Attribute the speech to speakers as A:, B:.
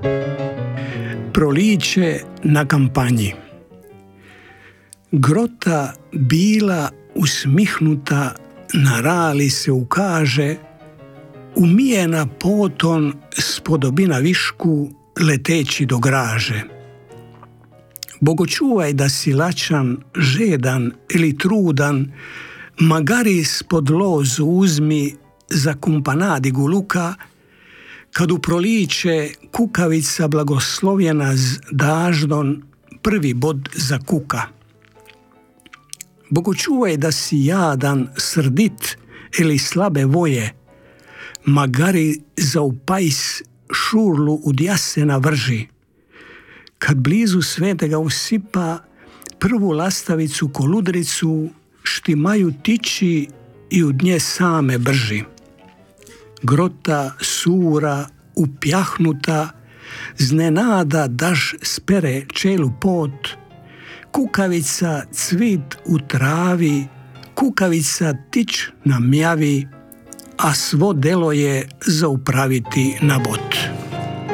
A: Proliće na kampanji. Grota bila usmihnuta, na rali se ukaže, umijena poton spodobina višku, leteći do graže. Bogočuvaj da si lačan, žedan ili trudan, magari spod lozu uzmi za kumpanadigu luka, kad u proliće kukavica blagoslovljena z daždon prvi bod zakuka. Bogočuvaj da si jadan, srdit ili slabe voje, magari za upajs šurlu ud jasena vrži. Kad blizu svetega usipa prvu lastavicu koludricu, štimaju tiči i ud nje same brži. Grota sura, upjahnuta, znenada daš spere čelu pot, kukavica cvit u travi, kukavica tič na mjavi, a svo delo je za upraviti na bot.